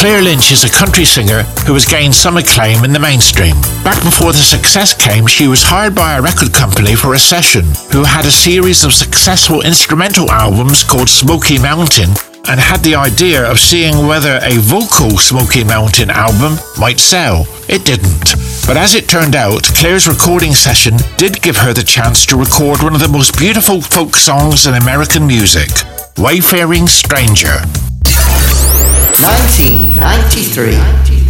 Claire Lynch is a country singer who has gained some acclaim in the mainstream. Back before the success came, she was hired by a record company for a session who had a series of successful instrumental albums called Smoky Mountain, and had the idea of seeing whether a vocal Smoky Mountain album might sell. It didn't. But as it turned out, Claire's recording session did give her the chance to record one of the most beautiful folk songs in American music, Wayfaring Stranger. 1993.